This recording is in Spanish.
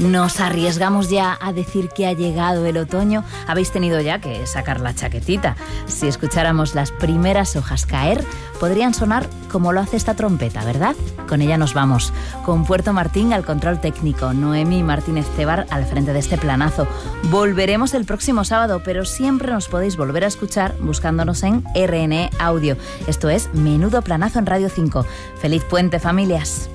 Nos arriesgamos ya a decir que ha llegado el otoño. Habéis tenido ya que sacar la chaquetita. Si escucháramos las primeras hojas caer, podrían sonar como lo hace esta trompeta, ¿verdad? Con ella nos vamos. Con Puerto Martín al control técnico, Noemi Martínez Tebar al frente de este planazo. Volveremos el próximo sábado, pero siempre nos podéis volver a escuchar buscándonos en RNE Audio. Esto es Menudo Planazo en Radio 5. ¡Feliz puente, familias!